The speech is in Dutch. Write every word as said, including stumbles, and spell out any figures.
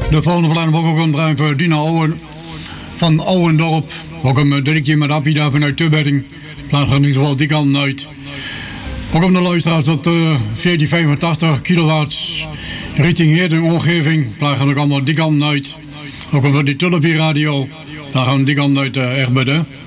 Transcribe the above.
De volgende verlijn wil ik ook een draaien voor Dina Owen van Ouwendorp. Ook een dirkje met Appie daar vanuit Tubbedding. Plaat er in ieder geval die kant uit. Ook op de luisteraars tot uh, veertien vijfentachtig kilowatt richting Heerding omgeving. Plaat er ook allemaal die kant uit. Ook over die Tullepie radio. Daar gaan we die kant uit uh, echt bidden.